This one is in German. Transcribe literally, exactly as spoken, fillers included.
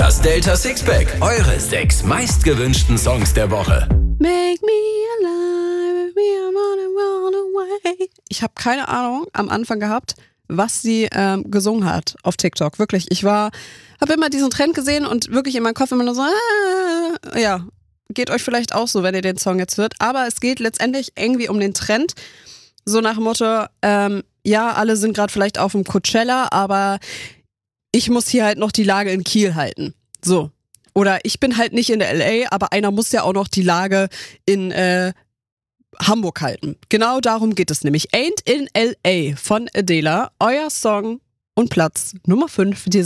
Das Delta Sixpack, eure sechs meistgewünschten Songs der Woche. Make me alive, make me wanna run away. Ich habe keine Ahnung am Anfang gehabt, was sie ähm, gesungen hat auf TikTok. Wirklich, ich war, habe immer diesen Trend gesehen und wirklich in meinem Kopf immer nur so, ah, ja, geht euch vielleicht auch so, wenn ihr den Song jetzt hört. Aber es geht letztendlich irgendwie um den Trend, so nach dem Motto, ähm, ja, alle sind gerade vielleicht auf dem Coachella, aber ich muss hier halt noch die Lage in Kiel halten. So. Oder ich bin halt nicht in der L A, aber einer muss ja auch noch die Lage in äh, Hamburg halten. Genau darum geht es nämlich. Ain't in L A von Adela, euer Song und Platz Nummer fünf.